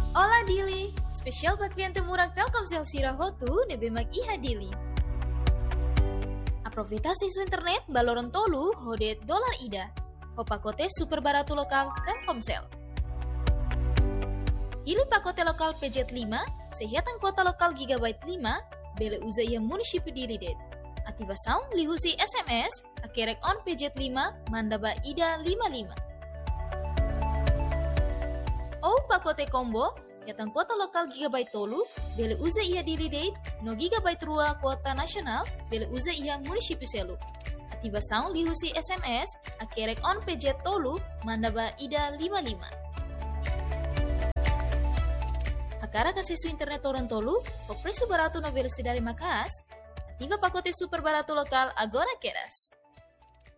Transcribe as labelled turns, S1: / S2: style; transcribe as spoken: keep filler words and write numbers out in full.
S1: Ola Dili, spesial buat klien temurag Telkomsel Sirahotu nebemak iha Dili. Aproveita isu internet baloron tolu hodet dolar ida. Hopakote super baratu lokal Telkomsel. Pilih pakote lokal P J lima, sehatan kuota lokal gigabyte lima, bele uza ia munisipi diri det. Ativa sound lihusi S M S, akerek on P J lima, mandaba ida lima lima. Oh pakote combo, yatan kuota lokal gigabyte tolu, bele uza ia diri det, no gigabyte rua kuota nasional, bele uza ia munisipi selu. Ativa sound lihusi S M S, akerek on P J tolu, mandaba ida lima lima. Akara kasih su internet orang tolu, o preço barato na velocidade macas, ativa pacote super barato lokal agora queras.